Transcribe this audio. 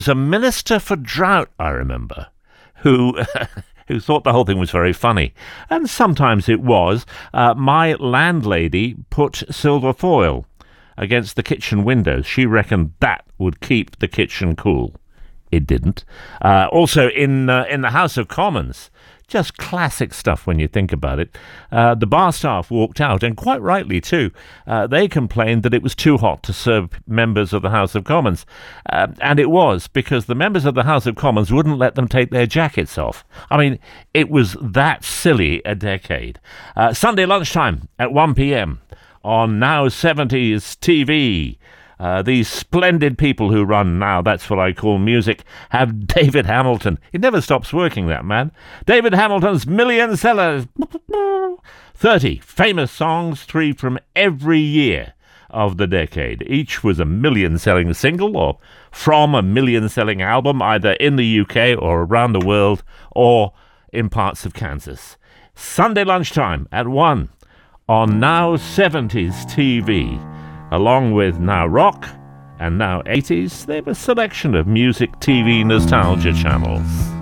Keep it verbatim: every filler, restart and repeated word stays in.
There's a minister for drought, I remember, who who thought the whole thing was very funny. And sometimes it was. Uh, my landlady put silver foil against the kitchen windows. She reckoned that would keep the kitchen cool. It didn't. Uh, also, in uh, in the House of Commons, just classic stuff when you think about it, uh, the bar staff walked out, and quite rightly too. Uh, they complained that it was too hot to serve members of the House of Commons. Uh, and it was, because the members of the House of Commons wouldn't let them take their jackets off. I mean, it was that silly a decade. Uh, Sunday lunchtime at one p.m. on Now seventies T V. Uh, these splendid people who run Now That's What I Call Music have David Hamilton. He never stops working, that man. David Hamilton's million sellers. thirty famous songs, three from every year of the decade. Each was a million-selling single or from a million-selling album, either in the U K or around the world or in parts of Kansas. Sunday lunchtime at one on Now seventies T V. Along with Now Rock and Now eighties, they have a selection of music T V nostalgia channels.